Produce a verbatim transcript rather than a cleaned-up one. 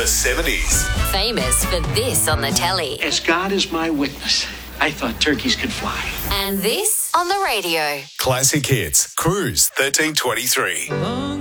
seventies. Famous for this on the telly. As God is my witness, I thought turkeys could fly. And this on the radio. Classic Hits. Cruise thirteen twenty-three.